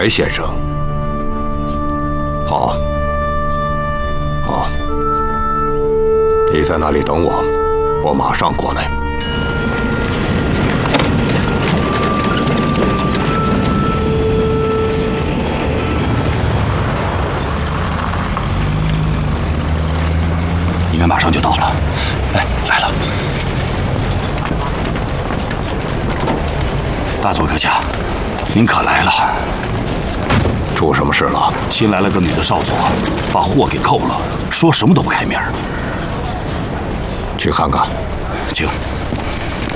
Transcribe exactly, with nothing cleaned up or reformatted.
白先生。好，好，你在那里等我，我马上过来。 应该马上就到了。哎，来了。大佐阁下，您可来了。 出什么事了？ 新来了个女的少佐，把货给扣了，说什么都不开面。 去看看。 请。